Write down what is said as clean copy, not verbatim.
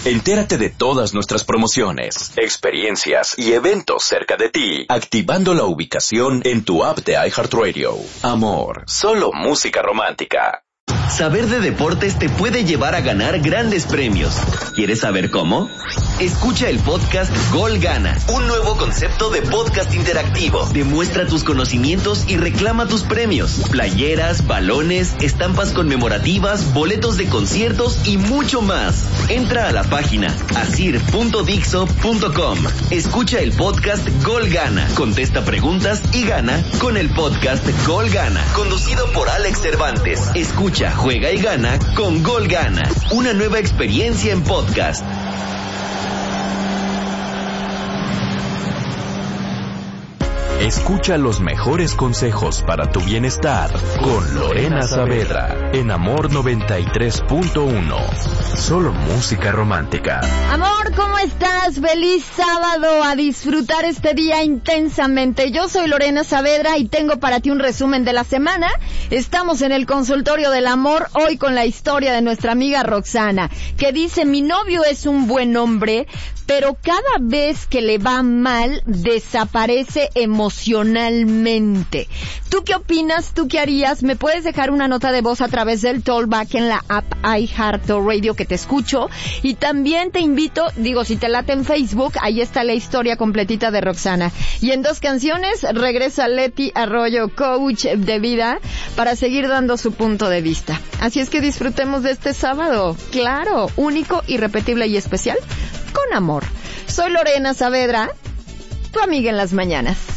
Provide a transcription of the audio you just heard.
Entérate de todas nuestras promociones, experiencias y eventos cerca de ti, activando la ubicación en tu app de iHeartRadio. Amor, solo música romántica. Saber de deportes te puede llevar a ganar grandes premios. ¿Quieres saber cómo? Escucha el podcast Gol Gana, un nuevo concepto de podcast interactivo. Demuestra tus conocimientos y reclama tus premios. Playeras, balones, estampas conmemorativas, boletos de conciertos y mucho más. Entra a la página asir.dixo.com. Escucha el podcast Gol Gana. Contesta preguntas y gana con el podcast Gol Gana. Conducido por Alex Cervantes. Escucha, juega y gana con Gol Gana. Una nueva experiencia en podcast. Escucha los mejores consejos para tu bienestar con Lorena Saavedra en Amor 93.1. Solo música romántica. Amor, ¿cómo estás? Feliz sábado, a disfrutar este día intensamente. Yo soy Lorena Saavedra y tengo para ti un resumen de la semana. Estamos en el consultorio del amor hoy con la historia de nuestra amiga Roxana, que dice: mi novio es un buen hombre, pero cada vez que le va mal, desaparece emocionalmente. ¿Tú qué opinas? ¿Tú qué harías? Me puedes dejar una nota de voz a través del Tollback en la app iHeartRadio, que te escucho. Y también te invito, si te late en Facebook, ahí está la historia completita de Roxana. Y en 2 canciones regresa Leti Arroyo, coach de vida, para seguir dando su punto de vista. Así es que disfrutemos de este sábado. Claro, único, irrepetible y especial, con amor. Soy Lorena Saavedra, tu amiga en las mañanas.